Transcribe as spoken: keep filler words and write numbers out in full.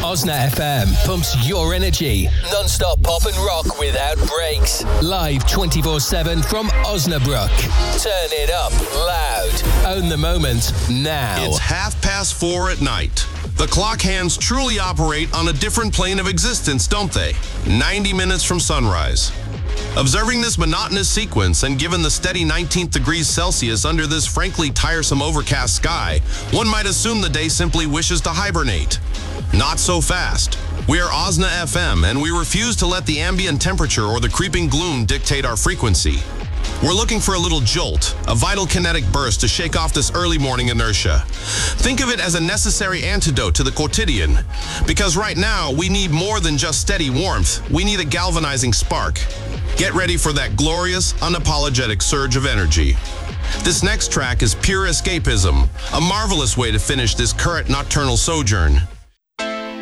Osna F M pumps your energy. Non-stop pop and rock without breaks. Live twenty-four seven from Osnabrück. Turn it up loud. Own the moment now. It's half past four at night. The clock hands truly operate on a different plane of existence, don't they? ninety minutes from sunrise. Observing this monotonous sequence and given the steady nineteenth degrees Celsius under this frankly tiresome overcast sky, one might assume the day simply wishes to hibernate. Not so fast. We are Osna F M, and we refuse to let the ambient temperature or the creeping gloom dictate our frequency. We're looking for a little jolt, a vital kinetic burst to shake off this early morning inertia. Think of it as a necessary antidote to the quotidian. Because right now, we need more than just steady warmth. We need a galvanizing spark. Get ready for that glorious, unapologetic surge of energy. This next track is pure escapism, a marvelous way to finish this current nocturnal sojourn.